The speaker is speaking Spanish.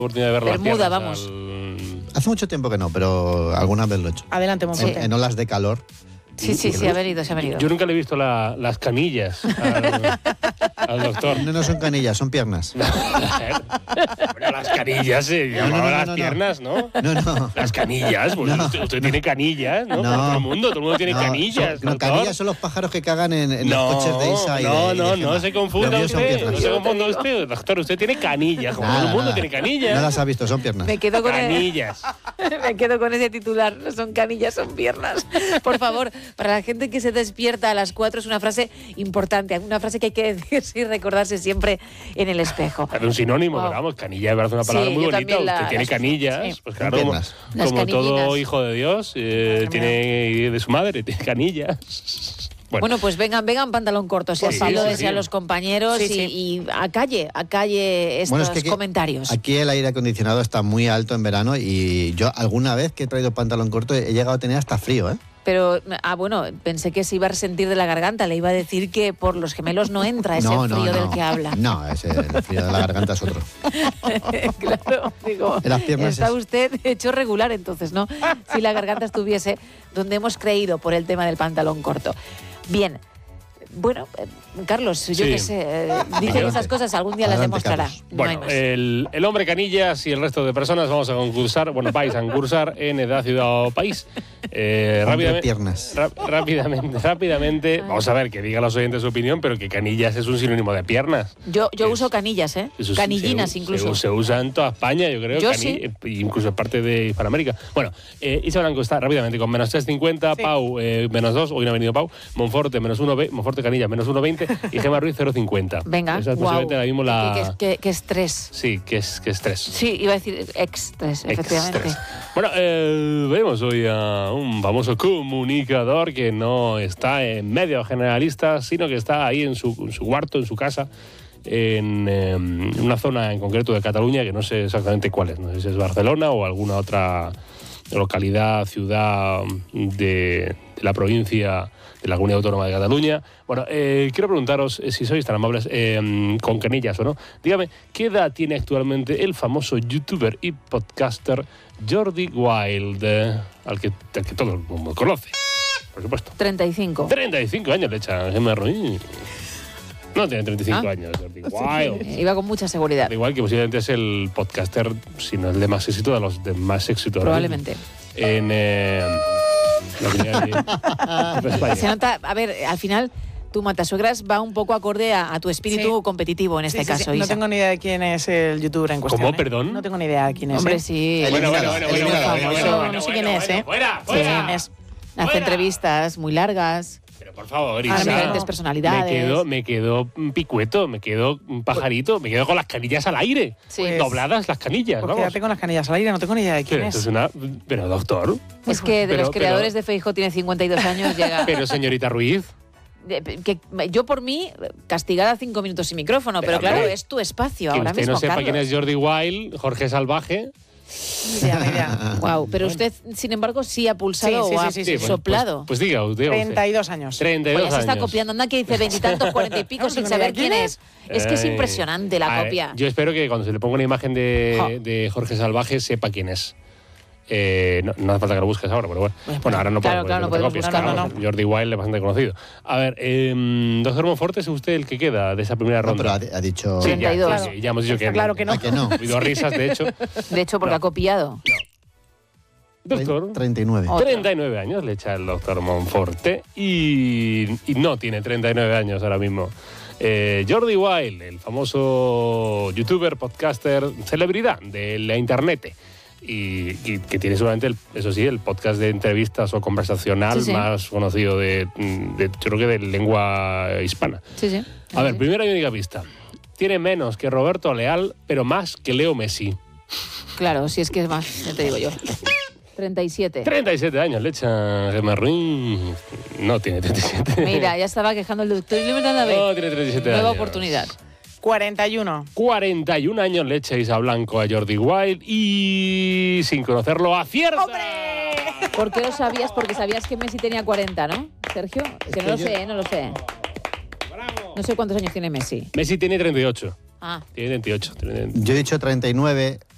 oportunidad de ver Bermuda, las vamos. Hace mucho tiempo que no, pero alguna vez lo he hecho. Adelante, Monforte. En olas de calor. Sí, se ha venido. Yo nunca le he visto las canillas al doctor. No son canillas, son piernas. Bueno, las canillas se llamaban las piernas, ¿no? No. Las canillas, pues usted tiene canillas, ¿no? Como todo el mundo tiene canillas. Canillas son los pájaros que cagan en los coches de Isa y no se confunda usted. No se confunda usted, doctor. Usted tiene canillas, como todo el mundo tiene canillas. No las ha visto, son piernas. Me quedo con canillas. Me quedo con ese titular. No son canillas, son piernas. Por favor, para la gente que se despierta a las 4 es una frase importante, una frase que hay que decirse y recordarse siempre en el espejo. Es un sinónimo, pero vamos, canilla es una palabra muy bonita. Usted tiene canillas, pues claro, como todo hijo de Dios, tiene de su madre, tiene canillas. Bueno, pues vengan pantalón corto, si así lo desean los compañeros y a calle estos comentarios. Aquí el aire acondicionado está muy alto en verano y yo alguna vez que he traído pantalón corto he llegado a tener hasta frío, ¿eh? Pero, pensé que se iba a resentir de la garganta. Le iba a decir que por los gemelos no entra ese frío del que habla. No, el frío de la garganta es otro. Claro, digo, las piernas está usted hecho regular entonces, ¿no? Si la garganta estuviese donde hemos creído por el tema del pantalón corto. Bien. Bueno, Carlos, yo qué sé, dice que esas cosas algún día las demostrará. Bueno, el hombre canillas y el resto de personas vais a concursar en Edad, Ciudad o País. Rápidamente, vamos a ver, que digan los oyentes su opinión, pero que canillas es un sinónimo de piernas. Yo uso canillas, canillinas incluso. Se usa en toda España, yo creo, incluso en parte de Hispanoamérica. Bueno, Isa Blanco está rápidamente con menos 3,50, Pau menos 2, hoy no ha venido Pau, Monforte menos 1, Monforte Canilla menos 1,20 y Gemma Ruiz 0,50. Venga, esa es posiblemente ahora mismo la... ¿Qué estrés? Sí, que estrés. Sí, iba a decir estrés, efectivamente. Bueno, vemos hoy a un famoso comunicador que no está en medio generalista, sino que está ahí en su cuarto, en su casa, en una zona en concreto de Cataluña, que no sé exactamente cuál es. No sé si es Barcelona o alguna otra localidad, ciudad de la provincia de la Comunidad Autónoma de Cataluña. Bueno, quiero preguntaros, si sois tan amables, con canillas o no, dígame, ¿qué edad tiene actualmente el famoso youtuber y podcaster Jordi Wild, al que todo el mundo conoce, por supuesto? 35. 35 años le echa Gemma Ruiz. No tiene 35 años, Jordi Wild. Iba con mucha seguridad. Igual que posiblemente es el podcaster, si no el de más éxito, de los de más éxito. Probablemente. Se nota, a ver, al final tu matasuegras va un poco acorde a tu espíritu competitivo en este caso. No tengo ni idea de quién es el youtuber en cuestión. ¿Cómo, perdón? No tengo ni idea de quién es. Hombre, sí. Bueno. No sé quién es, ¿eh? Fuera. Hace entrevistas muy largas. Pero por favor, a diferentes personalidades. Me quedo picueto, me quedo un pajarito, me quedo con las canillas al aire. Sí. Dobladas las canillas, Pues quédate con las canillas al aire, no tengo ni idea de quién es. Pero doctor. Es que de los creadores de Feijóo tiene 52 años, llega... Pero señorita Ruiz... yo por mí, castigada 5 minutos sin micrófono, pero claro, es tu espacio ahora mismo, Que usted no sepa Carlos. quién es Jordi Wild, Jorge Salvaje... Wow, pero usted, sin embargo, sí ha pulsado o ha soplado. Pues diga usted. 32 años. 32 años. Se está copiando. Anda que dice 20 y tantos, 40 y pico sin saber quién es. Es que es impresionante la copia. Yo espero que cuando se le ponga una imagen de Jorge Salvaje sepa quién es. No hace falta que lo busques ahora, pero bueno. Bueno, ahora no claro, no podemos buscarlo, ¿no? Jordi Wild es bastante conocido. A ver, doctor Monforte, ¿es usted el que queda de esa primera ronda? Pero ha dicho... 32. Ya hemos dicho que claro que no. Ha habido risas, de hecho. De hecho, porque ha copiado. Doctor. 39. 39 años le echa el doctor Monforte y no tiene 39 años ahora mismo. Jordi Wild, el famoso youtuber, podcaster, celebridad de la internet. Y que tiene seguramente, el podcast de entrevistas o conversacional más conocido yo creo que de lengua hispana. Sí. A ver, primera y única pista. Tiene menos que Roberto Leal, pero más que Leo Messi. Claro, si es que es más, ya te digo yo. 37. 37 años le echa Gemma Ruiz. No tiene 37. Mira, ya estaba quejando el doctor. No, tiene 37 Nueva años. oportunidad. 41. 41 años le echa Isa Blanco a Jordi Wild y sin conocerlo acierta. ¡Hombre! ¿Por qué lo sabías? Porque sabías que Messi tenía 40, ¿no, Sergio? Que no lo sé, no lo sé. No sé cuántos años tiene Messi. Messi tiene 38. Ah. Tiene 28. Yo he dicho 39